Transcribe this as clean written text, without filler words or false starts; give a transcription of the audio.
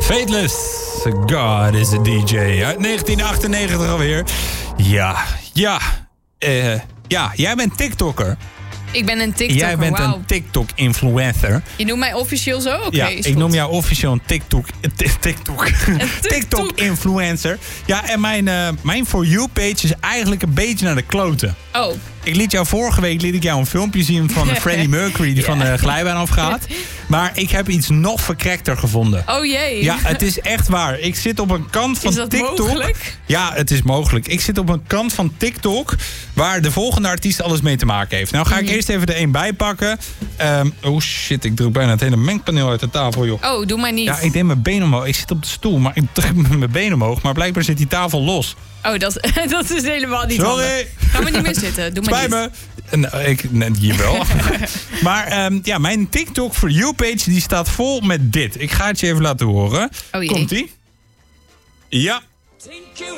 Fateless, God is a DJ. Uit 1998 alweer. Ja, jij bent TikToker. Ik ben een TikToker, Jij bent een TikTok-influencer. Je noemt mij officieel zo? Oké, ja, is ik goed. noem jou officieel een TikTok-influencer. Ja, en mijn For You-page is eigenlijk een beetje naar de kloten. Oh. Ik liet jou vorige week een filmpje zien van Freddie Mercury die van de glijbaan afgaat. Maar ik heb iets nog verkrekter gevonden. Oh jee. Ja, het is echt waar. Ik zit op een kant van TikTok. Is dat mogelijk? Ja, het is mogelijk. Ik zit op een kant van TikTok waar de volgende artiest alles mee te maken heeft. Nou ga ik eerst even de een bijpakken. Oh shit, ik druk bijna het hele mengpaneel uit de tafel, joh. Oh, doe maar niet. Ja, ik deed mijn been omhoog. Ik zit op de stoel, maar ik druk met mijn been omhoog. Maar blijkbaar zit die tafel los. Oh, dat is helemaal niet Sorry. handig. Ga maar niet meer zitten. Doe maar Spijt niet. me. Hier wel. Maar mijn TikTok For You page die staat vol met dit. Ik ga het je even laten horen. Oh jee. Komt-ie? Ja.